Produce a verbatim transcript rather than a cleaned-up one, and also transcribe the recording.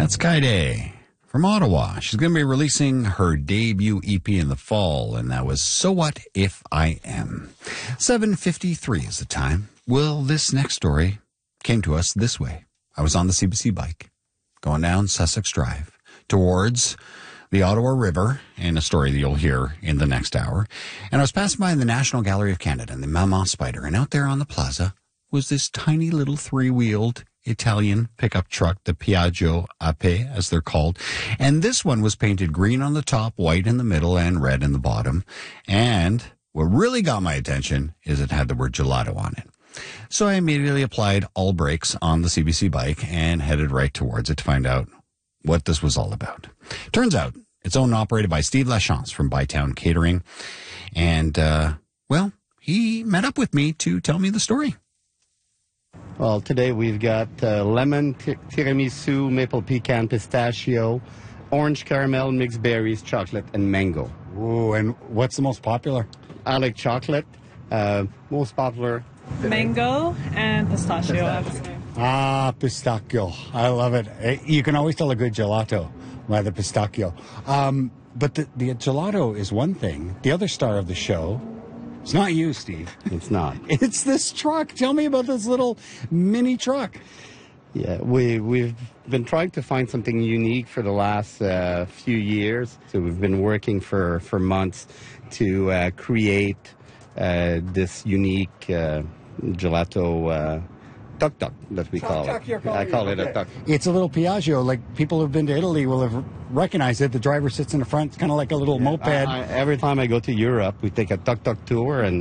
That's Kaide from Ottawa. She's going to be releasing her debut E P in the fall, and that was So What If I Am. seven fifty-three is the time. Well, this next story came to us this way. I was on the C B C bike going down Sussex Drive towards the Ottawa River, and a story that you'll hear in the next hour. And I was passing by the National Gallery of Canada and the Mammoth Spider, and out there on the plaza was this tiny little three-wheeled Italian pickup truck, the Piaggio Ape, as they're called. And this one was painted green on the top, white in the middle, and red in the bottom. And what really got my attention is it had the word gelato on it. So I immediately applied all brakes on the C B C bike and headed right towards it to find out what this was all about. Turns out it's owned and operated by Steve Lachance from Bytown Catering. And, uh, well, he met up with me to tell me the story. Well, today we've got uh, lemon, t- tiramisu, maple pecan, pistachio, orange caramel, mixed berries, chocolate, and mango. Ooh, and what's the most popular? I like chocolate. Uh, most popular. Mango and pistachio, I would say. Ah, pistachio. I love it. You can always tell a good gelato by the pistachio. Um, but the, the gelato is one thing. The other star of the show, it's not you, Steve. It's not. It's this truck. Tell me about this little mini truck. Yeah, we, we've been trying to find something unique for the last uh, few years. So we've been working for, for months to uh, create uh, this unique uh, gelato uh tuk-tuk that we call it. I call it a tuk. It's a little Piaggio. Like, people who've been to Italy will have recognized it. The driver sits in the front. It's kind of like a little Yeah, moped. I, I, every time I go to Europe, we take a tuk-tuk tour, and